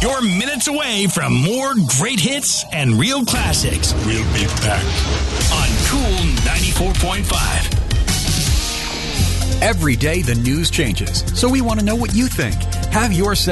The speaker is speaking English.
You're minutes away from more great hits and real classics. We'll be back on Cool 94.5. Every day the news changes, so we want to know what you think. Have your say